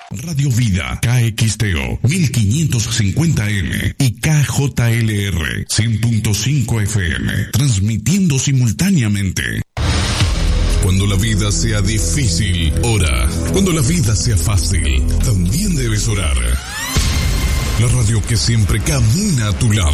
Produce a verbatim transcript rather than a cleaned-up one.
Radio Vida, K X T O mil quinientos cincuenta M y K J L R cien punto cinco F M, transmitiendo simultáneamente. Cuando la vida sea difícil, ora. Cuando la vida sea fácil, también debes orar. La radio que siempre camina a tu lado.